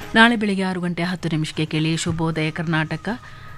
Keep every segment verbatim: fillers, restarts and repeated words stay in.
ನಾಳೆ ಬೆಳಿಗ್ಗೆ ಆರು ಗಂಟೆ ಹತ್ತು ನಿಮಿಷಕ್ಕೆ ಕೇಳಿ ಶುಭೋದಯ ಕರ್ನಾಟಕ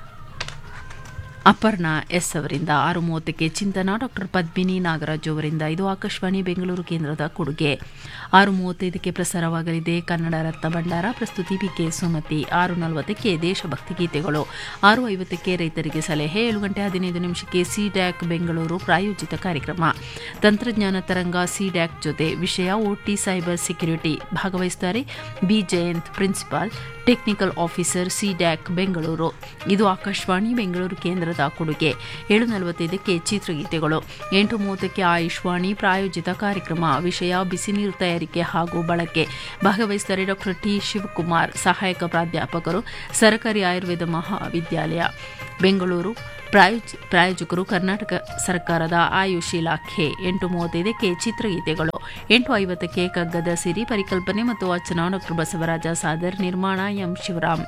ಅಪರ್ಣಾ ಎಸ್ ಅವರಿಂದ. ಆರು ಮೂವತ್ತಕ್ಕೆ ಚಿಂತನ ಡಾಕ್ಟರ್ ಪದ್ಮಿನಿ ನಾಗರಾಜ್ ಅವರಿಂದ. ಇದು ಆಕಾಶವಾಣಿ ಬೆಂಗಳೂರು ಕೇಂದ್ರದ ಕೊಡುಗೆ. ಆರು ಮೂವತ್ತೈದಕ್ಕೆ ಪ್ರಸಾರವಾಗಲಿದೆ ಕನ್ನಡ ರತ್ನ ಭಂಡಾರ, ಪ್ರಸ್ತುತಿ ಬಿಕೆ ಸುಮತಿ. ಆರು ನಲವತ್ತಕ್ಕೆ ದೇಶಭಕ್ತಿ ಗೀತೆಗಳು. ಆರು ಐವತ್ತಕ್ಕೆ ರೈತರಿಗೆ ಸಲಹೆ. ಏಳು ಗಂಟೆ ಹದಿನೈದು ನಿಮಿಷಕ್ಕೆ ಸಿಡ್ಯಾಕ್ ಬೆಂಗಳೂರು ಪ್ರಾಯೋಜಿತ ಕಾರ್ಯಕ್ರಮ. ತಂತ್ರಜ್ಞಾನ ತರಂಗ ಸಿಡ್ಯಾಕ್ ಜೊತೆ ವಿಷಯ ಓಟಿ ಸೈಬರ್ ಸೆಕ್ಯುರಿಟಿ. ಭಾಗವಹಿಸುತ್ತಾರೆ B Jayant, principal technical officer CDAC Bengaluru. ಇದು ಆಕಾಶವಾಣಿ ಬೆಂಗಳೂರು ಕೇಂದ್ರದ ಕೊಡುಗೆ. ಏಳು ನಲವತ್ತೈದಕ್ಕೆ ಚಿತ್ರಗೀತೆಗಳು. ಎಂಟು ಮೂವತ್ತಕ್ಕೆ ಆಯುಷ್ವಾಣಿ ಪ್ರಾಯೋಜಿತ ಕಾರ್ಯಕ್ರಮ. ವಿಷಯ ಬಿಸಿ ನೀರು ತಯಾರಿಕೆ ಹಾಗೂ ಬಳಕೆ. ಭಾಗವಹಿಸುತ್ತಾರೆ ಡಾಕ್ಟರ್ ಟಿ ಶಿವಕುಮಾರ್, ಸಹಾಯಕ ಪ್ರಾಧ್ಯಾಪಕರು, ಸರ್ಕಾರಿ ಆಯುರ್ವೇದ ಮಹಾವಿದ್ಯಾಲಯ ಬೆಂಗಳೂರು. ಪ್ರಾಯೋಜ ಪ್ರಾಯೋಜಕರು ಕರ್ನಾಟಕ ಸರ್ಕಾರದ ಆಯುಷ್ ಇಲಾಖೆ. ಎಂಟು ಮೂವತ್ತೈದಕ್ಕೆ ಚಿತ್ರಗೀತೆಗಳು. ಎಂಟು ಐವತ್ತಕ್ಕೆ ಕಗ್ಗದ ಸಿರಿ. ಪರಿಕಲ್ಪನೆ ಮತ್ತು ವಾಚನ ಡಾಕ್ಟರ್ ಬಸವರಾಜ ಸಾದರ್, ನಿರ್ಮಾಣ ಎಂ ಶಿವರಾಮ್.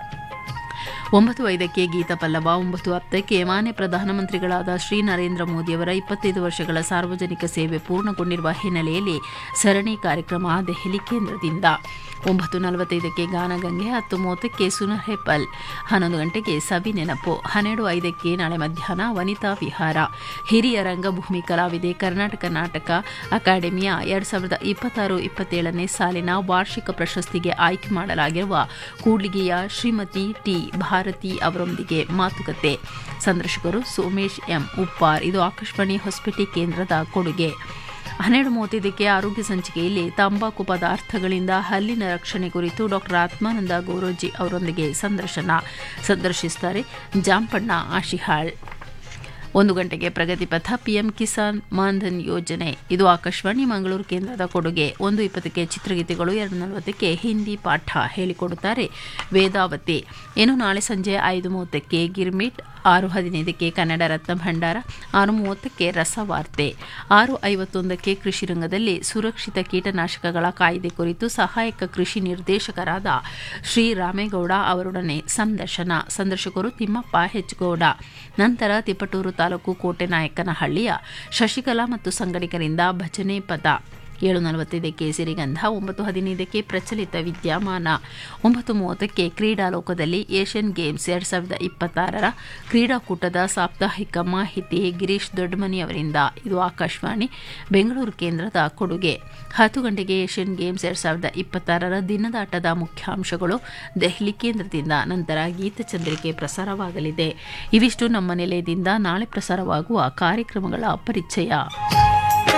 ಒಂಬತ್ತು ಐದಕ್ಕೆ ಗೀತ ಪಲ್ಲವ. ಒಂಬತ್ತು ಹತ್ತಕ್ಕೆ ಮಾನ್ಯ ಪ್ರಧಾನಮಂತ್ರಿಗಳಾದ ಶ್ರೀ ನರೇಂದ್ರ ಮೋದಿಯವರ ಇಪ್ಪತ್ತೈದು ವರ್ಷಗಳ ಸಾರ್ವಜನಿಕ ಸೇವೆ ಪೂರ್ಣಗೊಂಡಿರುವ ಹಿನ್ನೆಲೆಯಲ್ಲಿ ಸರಣಿ ಕಾರ್ಯಕ್ರಮ ದೆಹಲಿ ಕೇಂದ್ರದಿಂದ. ಒಂಬತ್ತು ನಲವತ್ತೈದಕ್ಕೆ ಗಾನಗಂಗೆ. ಹತ್ತು ಮೂವತ್ತಕ್ಕೆ ಸುನರ್ ಹೆಪ್ಪಲ್. ಹನ್ನೊಂದು ಗಂಟೆಗೆ ಸವಿ ನೆನಪು. ಹನ್ನೆರಡು ಐದಕ್ಕೆ ನಾಳೆ ಮಧ್ಯಾಹ್ನ ವನಿತಾ ವಿಹಾರ. ಹಿರಿಯ ರಂಗಭೂಮಿ ಕಲಾವಿದೆ, ಕರ್ನಾಟಕ ನಾಟಕ ಅಕಾಡೆಮಿಯ ಎರಡು ಸಾವಿರದ ಇಪ್ಪತ್ತಾರು ಇಪ್ಪತ್ತೇಳನೇ ಸಾಲಿನ ವಾರ್ಷಿಕ ಪ್ರಶಸ್ತಿಗೆ ಆಯ್ಕೆ ಮಾಡಲಾಗಿರುವ ಕೂಡ್ಲಿಗಿಯ ಶ್ರೀಮತಿ ಟಿ ಭಾರತಿ ಅವರೊಂದಿಗೆ ಮಾತುಕತೆ. ಸಂದರ್ಶಕರು ಸೋಮೇಶ್ ಎಂ ಉಪ್ಪಾರ್. ಇದು ಆಕಾಶವಾಣಿ ಹೊಸಪೇಟೆ ಕೇಂದ್ರದ ಕೊಡುಗೆ. ಹನ್ನೆರಡು ಮೂವತ್ತೈದಕ್ಕೆ ಆರೋಗ್ಯ ಸಂಚಿಕೆಯಲ್ಲಿ ತಂಬಾಕು ಪದಾರ್ಥಗಳಿಂದ ಹಲ್ಲಿನ ರಕ್ಷಣೆ ಕುರಿತು ಡಾಕ್ಟರ್ ಆತ್ಮಾನಂದ ಗೋರೋಜಿ ಅವರೊಂದಿಗೆ ಸಂದರ್ಶನ. ಸಂದರ್ಶಿಸುತ್ತಾರೆ ಜಾಂಪಣ್ಣ ಆಶಿಹಾಳ್. ಒಂದು ಗಂಟೆಗೆ ಪ್ರಗತಿಪಥ, ಪಿಎಂ ಕಿಸಾನ್ ಮಾನ್ಧನ್ ಯೋಜನೆ. ಇದು ಆಕಾಶವಾಣಿ ಮಂಗಳೂರು ಕೇಂದ್ರದ ಕೊಡುಗೆ. ಒಂದು ಇಪ್ಪತ್ತಕ್ಕೆ ಚಿತ್ರಗೀತೆಗಳು. ಎರಡು ನಲವತ್ತಕ್ಕೆ ಹಿಂದಿ ಪಾಠ ಹೇಳಿಕೊಡುತ್ತಾರೆ ವೇದಾವತಿ. ಇನ್ನು ನಾಳೆ ಸಂಜೆ ಐದು ಮೂವತ್ತಕ್ಕೆ ಗಿರ್ಮಿಟ್. ಆರು ಹದಿನೈದಕ್ಕೆ ಕನ್ನಡ ರತ್ನ ಭಂಡಾರ. ಆರು ಮೂವತ್ತಕ್ಕೆ ರಸವಾರ್ತೆ. ಆರು ಐವತ್ತೊಂದಕ್ಕೆ ಕೃಷಿ ರಂಗದಲ್ಲಿ ಸುರಕ್ಷಿತ ಕೀಟನಾಶಕಗಳ ಕಾಯ್ದೆ ಕುರಿತು ಸಹಾಯಕ ಕೃಷಿ ನಿರ್ದೇಶಕರಾದ ಶ್ರೀ ರಾಮೇಗೌಡ ಅವರೊಡನೆ ಸಂದರ್ಶನ. ಸಂದರ್ಶಕರು ತಿಮ್ಮಪ್ಪ ಹೆಚ್ಗೌಡ. ನಂತರ ತಿಪಟೂರು ತಾಲೂಕು ಕೋಟೆನಾಯಕನಹಳ್ಳಿಯ ಶಶಿಕಲಾ ಮತ್ತು ಸಂಗಡಿಗರಿಂದ ಭಜನೆ ಪದ. ಏಳು ನಲವತ್ತೈದಕ್ಕೆ ಸಿರಿಗಂಧ. ಒಂಬತ್ತು ಹದಿನೈದಕ್ಕೆ ಪ್ರಚಲಿತ ವಿದ್ಯಮಾನ. ಒಂಬತ್ತು ಮೂವತ್ತಕ್ಕೆ ಕ್ರೀಡಾಲೋಕದಲ್ಲಿ ಏಷ್ಯನ್ ಗೇಮ್ಸ್ ಎರಡು ಸಾವಿರದ ಇಪ್ಪತ್ತಾರರ ಕ್ರೀಡಾಕೂಟದ ಸಾಪ್ತಾಹಿಕ ಮಾಹಿತಿ ಗಿರೀಶ್ ದೊಡ್ಡಮನಿ ಅವರಿಂದ. ಇದು ಆಕಾಶವಾಣಿ ಬೆಂಗಳೂರು ಕೇಂದ್ರದ ಕೊಡುಗೆ. ಹತ್ತು ಗಂಟೆಗೆ ಏಷ್ಯನ್ ಗೇಮ್ಸ್ ಎರಡು ಸಾವಿರದ ಇಪ್ಪತ್ತಾರರ ದಿನದಾಟದ ಮುಖ್ಯಾಂಶಗಳು ದೆಹಲಿ ಕೇಂದ್ರದಿಂದ. ನಂತರ ಗೀತಚಂದ್ರಿಕೆ ಪ್ರಸಾರವಾಗಲಿದೆ. ಇವಿಷ್ಟು ನಮ್ಮ ನಿಲಯದಿಂದ ನಾಳೆ ಪ್ರಸಾರವಾಗುವ ಕಾರ್ಯಕ್ರಮಗಳ ಪರಿಚಯ.